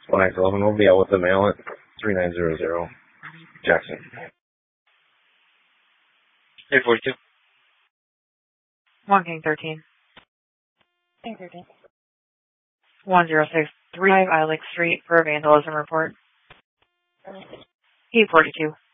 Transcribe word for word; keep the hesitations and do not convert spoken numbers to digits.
one X eleven will be out with the mail at three nine zero zero Jackson. eight forty-two. one King thirteen. King thirteen. one zero six three Islex Street for a vandalism report. eight forty-two.